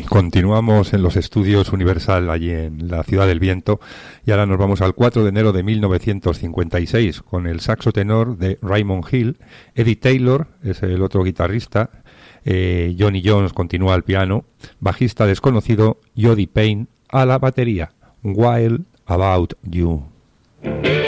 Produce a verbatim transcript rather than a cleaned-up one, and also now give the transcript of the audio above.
Continuamos en los estudios Universal, allí en la Ciudad del Viento, y ahora nos vamos al cuatro de enero de mil novecientos cincuenta y seis con el saxo tenor de Raymond Hill. Eddie Taylor es el otro guitarrista, eh, Johnny Jones continúa al piano, bajista desconocido Jody Payne a la batería. Wild About You.